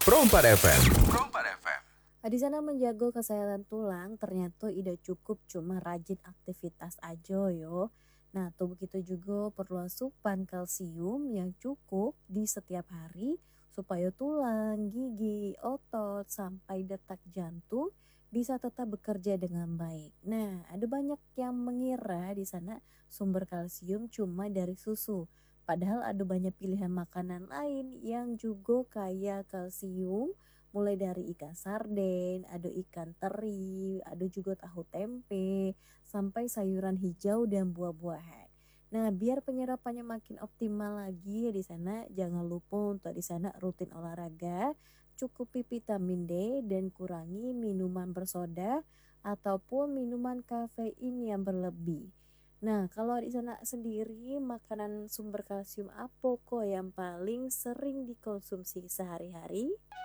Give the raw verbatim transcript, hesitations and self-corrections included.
Pro empat F M. Pro empat F M. Di sana menjaga kesehatan tulang ternyata tidak cukup cuma rajin aktivitas aja yo. Nah, tubuh kita juga perlu asupan kalsium yang cukup di setiap hari supaya tulang, gigi, otot, sampai detak jantung bisa tetap bekerja dengan baik. Nah, ada banyak yang mengira di sana sumber kalsium cuma dari susu. Padahal ada banyak pilihan makanan lain yang juga kaya kalsium, mulai dari ikan sarden, ada ikan teri, ada juga tahu tempe, sampai sayuran hijau dan buah-buahan. Nah, biar penyerapannya makin optimal lagi di sana, jangan lupa untuk di sana rutin olahraga, cukupi vitamin D dan kurangi minuman bersoda ataupun minuman kafein yang berlebih. Nah, kalau di sana sendiri makanan sumber kalsium apa kok yang paling sering dikonsumsi sehari-hari?